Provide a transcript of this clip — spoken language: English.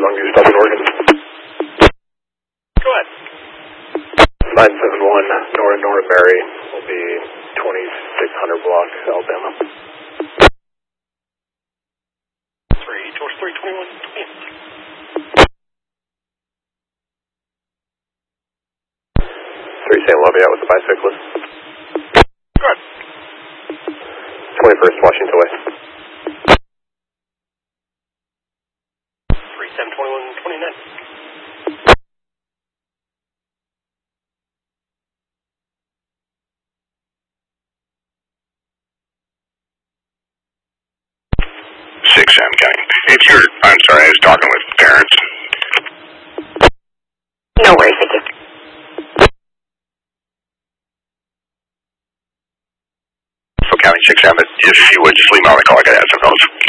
Longview, Southern Oregon. Go ahead. 971 Nora Mary will be 2600 block, Alabama. 3, George 321, 3 St. Lovey out with the bicyclist. Go ahead. 21st Washington Way. 3721, 29. Sam County. It's your, I'm sorry, I was talking with parents. No worries, thank you. So County 6M, if you would just leave me on the call, I got to ask some fellows.